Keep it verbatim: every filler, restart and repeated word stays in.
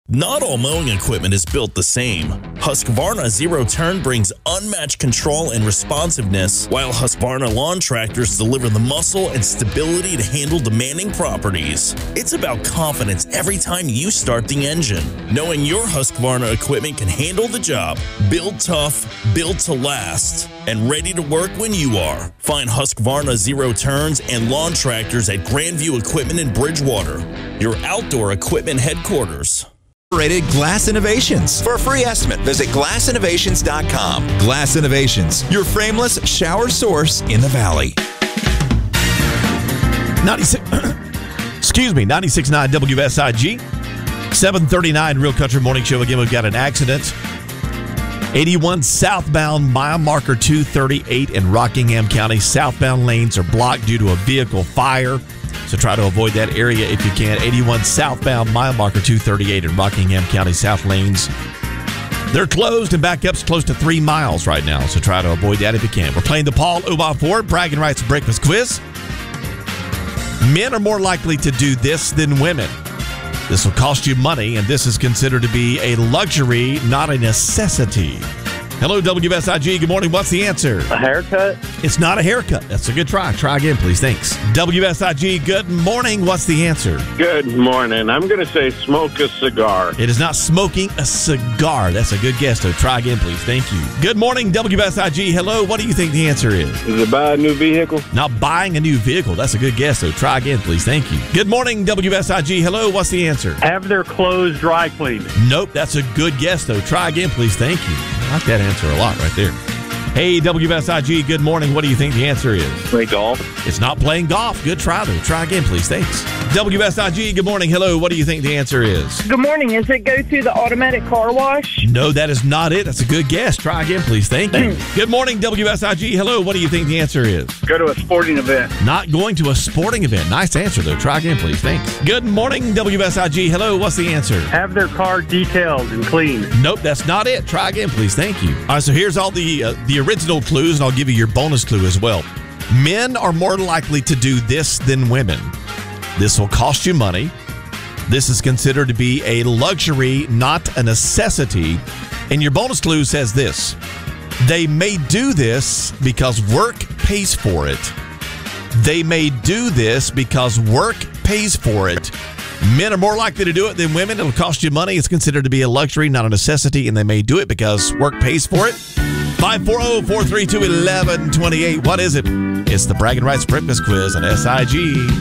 Not all mowing equipment is built the same. Husqvarna Zero Turn brings unmatched control and responsiveness, while Husqvarna lawn tractors deliver the muscle and stability to handle demanding properties. It's about confidence every time you start the engine, knowing your Husqvarna equipment can handle the job, build tough, built to last, and ready to work when you are. Find Husqvarna Zero Turns and lawn tractors at Grandview Equipment in Bridgewater, your outdoor equipment headquarters. Glass Innovations. For a free estimate, visit glass innovations dot com. Glass Innovations, your frameless shower source in the valley. ninety-six, excuse me, ninety-six point nine W S I G, seven thirty-nine Real Country Morning Show. Again, we've got an accident. eighty-one southbound, mile marker two thirty-eight in Rockingham County. Southbound lanes are blocked due to a vehicle fire. So try to avoid that area if you can. eighty-one southbound, mile marker two thirty-eight in Rockingham County. South lanes, they're closed and backups close to three miles right now. So try to avoid that if you can. We're playing the Paul Obama Ford Bragging Rights Breakfast Quiz. Men are more likely to do this than women. This will cost you money, and this is considered to be a luxury, not a necessity. Hello, W S I G. Good morning. What's the answer? A haircut? It's not a haircut. That's a good try. Try again, please. Thanks. W S I G. Good morning. What's the answer? Good morning. I'm going to say smoke a cigar. It is not smoking a cigar. That's a good guess, though. Try again, please. Thank you. Good morning, W S I G. Hello. What do you think the answer is? Is it buy a new vehicle? Not buying a new vehicle. That's a good guess, though. Try again, please. Thank you. Good morning, W S I G. Hello. What's the answer? Have their clothes dry cleaned. Nope. That's a good guess, though. Try again, please. Thank you. I like that answer a lot right there. Hey, W S I G, good morning. What do you think the answer is? Play golf. It's not playing golf. Good try, though. Try again, please. Thanks. W S I G, good morning. Hello. What do you think the answer is? Good morning. Is it go to the automatic car wash? No, that is not it. That's a good guess. Try again, please. Thank you. Good morning, W S I G. Hello. What do you think the answer is? Go to a sporting event. Not going to a sporting event. Nice answer, though. Try again, please. Thanks. Good morning, W S I G. Hello. What's the answer? Have their car detailed and cleaned. Nope, that's not it. Try again, please. Thank you. All right, so here's all the uh, the original clues, and I'll give you your bonus clue as well. Men are more likely to do this than women. This will cost you money. This is considered to be a luxury, not a necessity. And your bonus clue says this: they may do this because work pays for it. They may do this because work pays for it. Men are more likely to do it than women. It'll cost you money. It's considered to be a luxury, not a necessity, and they may do it because work pays for it. five four zero, four three two, one one two eight. What is it? It's the Bragging Rights Breakfast Quiz on S I G.